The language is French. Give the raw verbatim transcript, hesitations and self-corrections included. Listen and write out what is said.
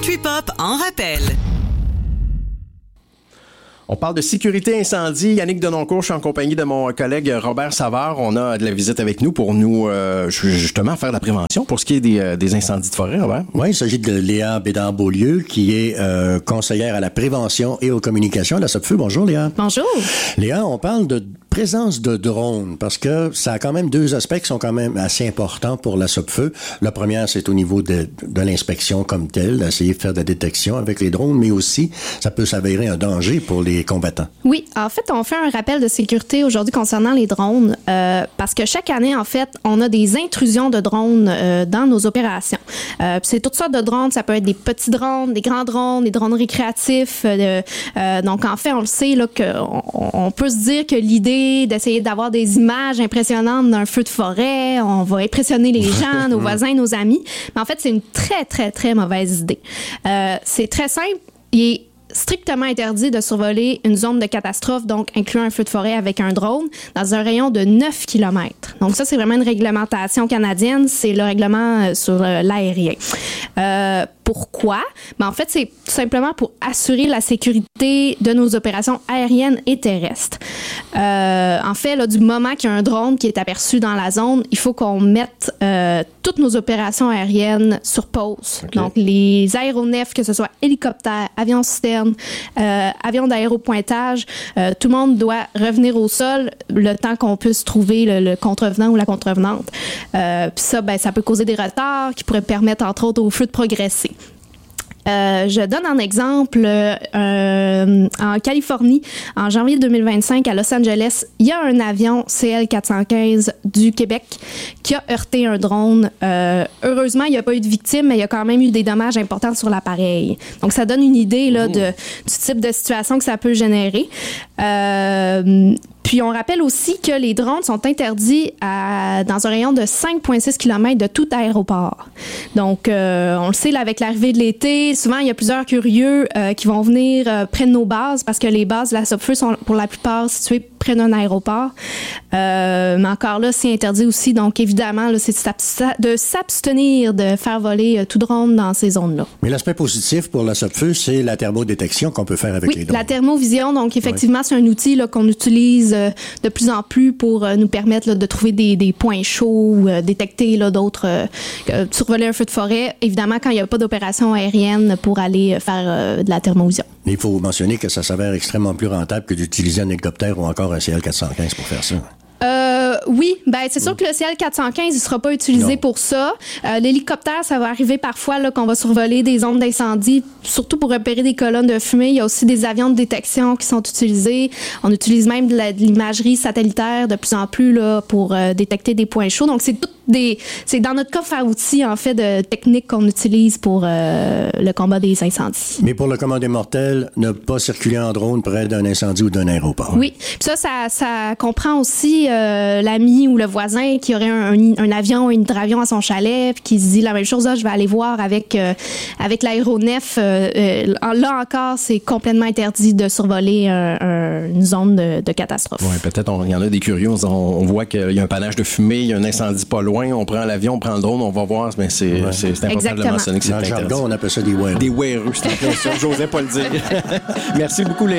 Country Pop en rappel. On parle de sécurité incendie. Yannick Denoncourt, je suis en compagnie de mon collègue Robert Savard. On a de la visite avec nous pour nous, euh, justement, faire de la prévention pour ce qui est des, euh, des incendies de forêt, Robert. Oui, il s'agit de Léa Bédard-Beaulieu, qui est euh, conseillère à la prévention et aux communications à la SOPFEU. Bonjour, Léa. Bonjour. Léa, on parle de présence de drones, parce que ça a quand même deux aspects qui sont quand même assez importants pour la SOPFEU. La première, c'est au niveau de, de l'inspection comme telle, d'essayer de faire de la détection avec les drones, mais aussi, ça peut s'avérer un danger pour les combattants. Oui, en fait, on fait un rappel de sécurité aujourd'hui concernant les drones, euh, parce que chaque année, en fait, on a des intrusions de drones euh, dans nos opérations. Euh, c'est toutes sortes de drones, ça peut être des petits drones, des grands drones, des drones récréatifs. Euh, euh, donc, en fait, on le sait, là, qu'on on peut se dire que l'idée d'essayer d'avoir des images impressionnantes d'un feu de forêt, on va impressionner les gens, nos voisins, nos amis. Mais en fait, c'est une très, très, très mauvaise idée. Euh, c'est très simple. Il est strictement interdit de survoler une zone de catastrophe, donc incluant un feu de forêt avec un drone, dans un rayon de neuf kilomètres. Donc ça, c'est vraiment une réglementation canadienne, c'est le règlement sur l'aérien. Euh, pourquoi? Ben, en fait, c'est tout simplement pour assurer la sécurité de nos opérations aériennes et terrestres. Euh, en fait, là, du moment qu'il y a un drone qui est aperçu dans la zone, il faut qu'on mette euh, toutes nos opérations aériennes sur pause. Okay. Donc, les aéronefs, que ce soit hélicoptères, avions citernes, euh, avions d'aéropointage, euh, tout le monde doit revenir au sol le temps qu'on puisse trouver le, le contrevenant ou la contrevenante. Euh, Puis ça, ben, ça peut causer des retards qui pourraient permettre, entre autres, au feu de progresser. Euh, je donne un exemple. Euh, en Californie, en janvier deux mille vingt-cinq, à Los Angeles, il y a un avion C L quatre cent quinze du Québec qui a heurté un drone. Euh, heureusement, il n'y a pas eu de victimes, mais il y a quand même eu des dommages importants sur l'appareil. Donc, ça donne une idée là, de, du type de situation que ça peut générer. Euh, Puis, on rappelle aussi que les drones sont interdits à, dans un rayon de cinq virgule six kilomètres de tout aéroport. Donc, euh, on le sait, là, avec l'arrivée de l'été, souvent, il y a plusieurs curieux euh, qui vont venir euh, près de nos bases parce que les bases de la SOPFEU sont pour la plupart situées près d'un aéroport. Euh, mais encore là, c'est interdit aussi. Donc, évidemment, là, c'est de s'abstenir de faire voler euh, tout drone dans ces zones-là. Mais l'aspect positif pour la SOPFEU, c'est la thermodétection qu'on peut faire avec oui, les drones. La thermovision, donc effectivement, oui. c'est un outil là, qu'on utilise euh, de plus en plus pour euh, nous permettre là, de trouver des, des points chauds ou euh, détecter là, d'autres, euh, survoler un feu de forêt. Évidemment, quand il n'y a pas d'opération aérienne pour aller euh, faire euh, de la thermovision. Mais il faut mentionner que ça s'avère extrêmement plus rentable que d'utiliser un hélicoptère ou encore un C L quatre cent quinze pour faire ça. Euh, oui, ben c'est sûr que le C L quatre cent quinze, il sera pas utilisé non. pour ça. Euh, l'hélicoptère, ça va arriver parfois là, qu'on va survoler des zones d'incendie, surtout pour repérer des colonnes de fumée. Il y a aussi des avions de détection qui sont utilisés. On utilise même de, la, de l'imagerie satellitaire de plus en plus là, pour euh, détecter des points chauds. Donc, c'est tout des, c'est dans notre coffre à outils, en fait, de techniques qu'on utilise pour euh, le combat des incendies. Mais pour le commandé mortel, ne pas circuler en drone près d'un incendie ou d'un aéroport. Oui. Puis ça, ça, ça comprend aussi euh, l'ami ou le voisin qui aurait un, un, un avion ou un hydravion à son chalet puis qui se dit la même chose, là, je vais aller voir avec, euh, avec l'aéronef. Euh, euh, là encore, c'est complètement interdit de survoler un, un, une zone de, de catastrophe. Oui, peut-être il y en a des curieux. On, on voit qu'il y a un panache de fumée, il y a un incendie pas loin. On prend l'avion, on prend le drone, on va voir, mais c'est, ouais. c'est, c'est important de le mentionner que c'est dans le jargon, on appelle ça des wearers. Des wearers, c'est en plein ça. J'osais pas le dire. Merci beaucoup, Léa.